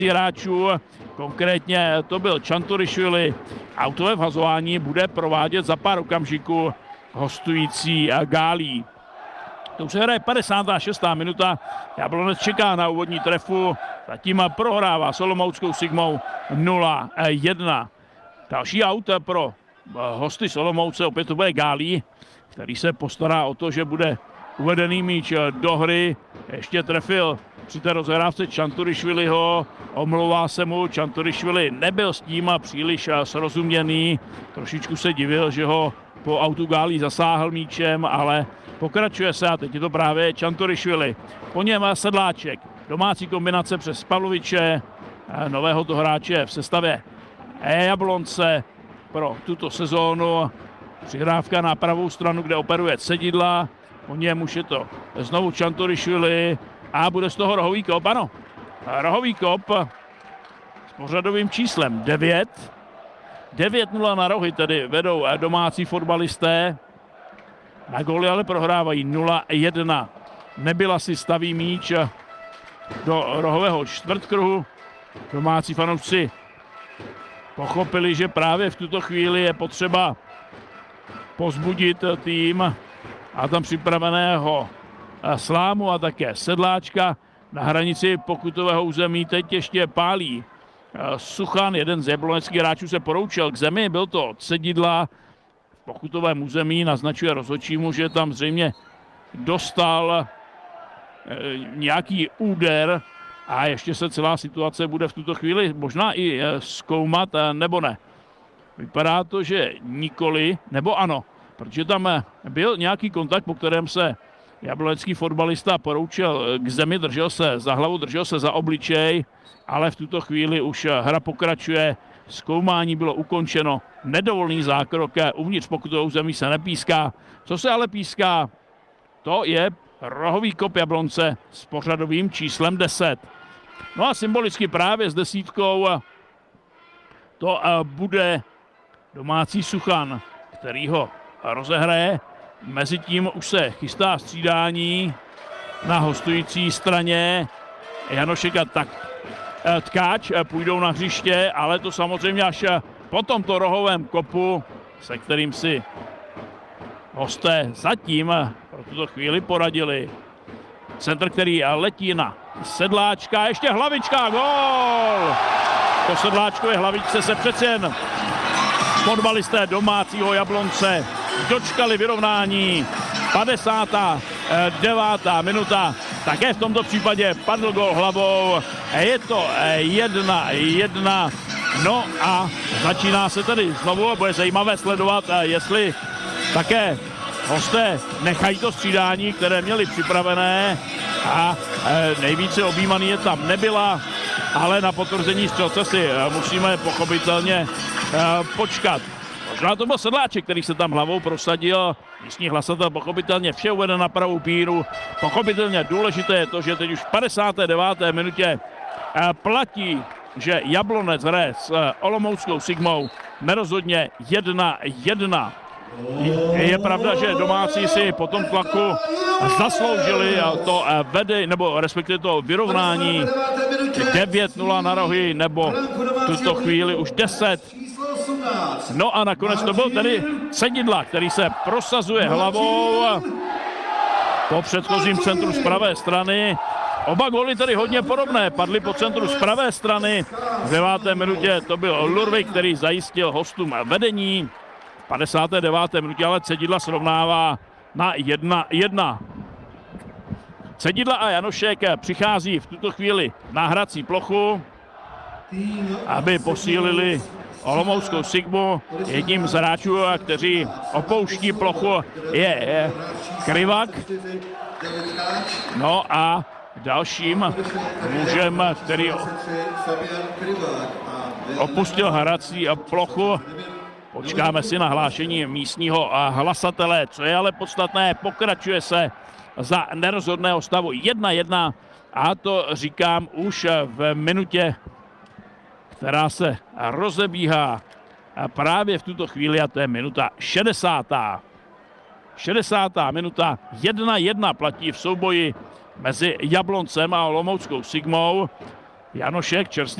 hráčů, konkrétně to byl Čanturišvili. Autové vhazování bude provádět za pár okamžiků hostující Gálí. To už se hraje 56. minuta. Jablonec čeká na úvodní trefu, zatím prohrává s olomouckou Sigmou 0-1. Další aut pro hosty z Olomouce, opět to bude Gálí, který se postará o to, že bude uvedený míč do hry. Ještě trefil při té rozehrávce Čanturišviliho, omlouvá se mu, Čanturišvili nebyl s tím příliš srozuměný, trošičku se divil, že ho po autu Gálí zasáhl míčem, ale pokračuje se a teď je to právě Čanturišvili. Po něm Sedláček, domácí kombinace přes Pavloviče, nového to hráče v sestavě Jablonce pro tuto sezónu. Přihrávka na pravou stranu, kde operuje Cedidla, po něm už je to znovu Čanturišvili a bude z toho rohový kop, ano. Rohový kop s pořadovým číslem 9. 9-0 na rohy tedy vedou domácí fotbalisté. Na góly ale prohrávají 0-1. Nebyla si staví míč do rohového čtvrtkruhu. Domácí fanoušci pochopili, že právě v tuto chvíli je potřeba pozbudit tým a tam připraveného Slámu a také Sedláčka na hranici pokutového území. Teď ještě pálí Suchan, jeden z jabloneckých hráčů se poroučel k zemi, byl to Cedidla v pokutovém území, naznačuje rozhodčímu, že tam zřejmě dostal nějaký úder a ještě se celá situace bude v tuto chvíli možná i zkoumat, nebo ne. Vypadá to, že nikoli, nebo ano, protože tam byl nějaký kontakt, po kterém se jablonecký fotbalista poroučel k zemi, držel se za hlavu, držel se za obličej, ale v tuto chvíli už hra pokračuje, zkoumání bylo ukončeno, nedovolný zákrok uvnitř pokutového území se nepíská. Co se ale píská, to je rohový kop Jablonce s pořadovým číslem 10. No a symbolicky právě s desítkou to bude domácí Suchan, který ho rozehraje. Mezitím už se chystá střídání na hostující straně. Janošek a Tkáč půjdou na hřiště, ale to samozřejmě až po tomto rohovém kopu, se kterým si hosté zatím pro tuto chvíli poradili. Centr, který letí na Sedláčka, ještě hlavička, gól! Po Sedláčkové hlavičce se přeci jen fotbalisté domácího Jablonce dočkali vyrovnání. 59. minuta, také v tomto případě padl gól hlavou. Je to 1-1. No a začíná se tedy znovu a bude zajímavé sledovat, jestli také hosté nechají to střídání, které měli připravené a nejvíce objímaný je tam Nebyla, ale na potvrzení střelce si musíme pochopitelně počkat. Možná to byl Sedláček, který se tam hlavou prosadil. Místní hlasatel pochopitelně vše uvede na pravou píru. Pochopitelně důležité je to, že teď už v 59. minutě platí, že Jablonec hraje s olomouckou Sigmou nerozhodně 1-1. Je pravda, že domácí si po tom tlaku zasloužili to vede, nebo respektive to vyrovnání 9-0 na rohy, nebo v tuto chvíli už 10. No a nakonec to byl tedy Cedidla, který se prosazuje hlavou po předchozím centru z pravé strany. Oba góly tedy hodně podobné, padly po centru z pravé strany. V 9. minutě to byl Lurvik, který zajistil hostům vedení. V 59. minutě ale Cedidla srovnává na 1-1. Cedidla a Janošek přichází v tuto chvíli na hrací plochu, aby posílili olomouckou Sigmu. Jedním z hráčů, kteří opouští plochu, je Krivak. No a dalším mužem, který opustil hrací plochu, počkáme si na hlášení místního hlasatele. Co je ale podstatné, pokračuje se za nerozhodného stavu 1-1 a to říkám už v minutě, která se rozebíhá právě v tuto chvíli a to je minuta 60. 60. minuta 1-1 platí v souboji mezi Jabloncem a olomouckou Sigmou. Janošek, čerstvý